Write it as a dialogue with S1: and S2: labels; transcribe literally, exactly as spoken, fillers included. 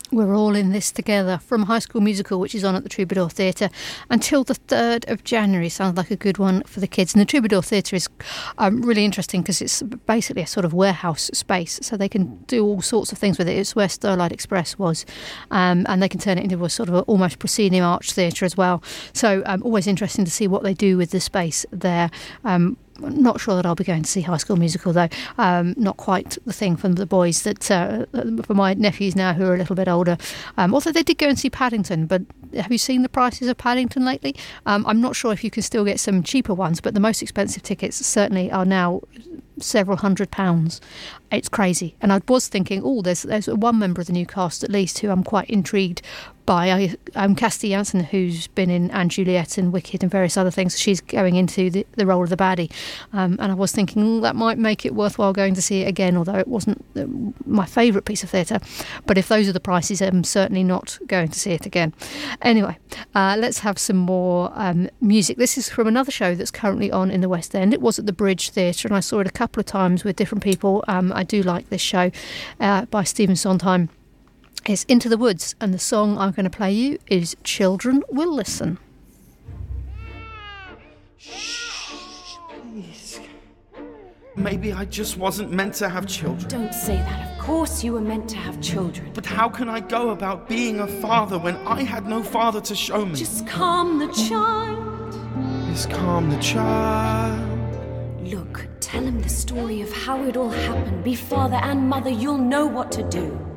S1: We're all in this together, from High School Musical, which is on at the Troubadour Theatre, until the third of January. Sounds like a good one for the kids. And the Troubadour Theatre is um, really interesting because it's basically a sort of warehouse space, so they can do all sorts of things with it. It's where Starlight Express was, um, and they can turn it into a sort of a, almost proscenium arch theatre as well. So um, always interesting to see what they do with the space there. Um, Not sure that I'll be going to see High School Musical, though. Um, not quite the thing for the boys that uh, for my nephews now who are a little bit older. Um, although they did go and see Paddington, but have you seen the prices of Paddington lately? Um, I'm not sure if you can still get some cheaper ones, but the most expensive tickets certainly are now several hundred pounds. It's crazy. And I was thinking, oh, there's there's one member of the new cast at least who I'm quite intrigued by. I, um, Cassidy Janssen, who's been in Anne Juliet and Wicked and various other things. She's going into the, the role of the baddie. Um, and I was thinking, oh, that might make it worthwhile going to see it again, although it wasn't my favourite piece of theatre. But if those are the prices, I'm certainly not going to see it again. Anyway, uh, let's have some more um, music. This is from another show that's currently on in the West End. It was at the Bridge Theatre, and I saw it a couple of times with different people. Um, I do like this show uh, by Stephen Sondheim. It's Into the Woods, and the song I'm going to play you is Children Will Listen.
S2: Shh, please. Maybe I just wasn't meant to have children.
S3: Don't say that. Of course you were meant to have children.
S2: But how can I go about being a father when I had no father to show me?
S3: Just calm the child.
S2: Just calm the child.
S3: Look, tell him the story of how it all happened. Be father and mother, you'll know what to do.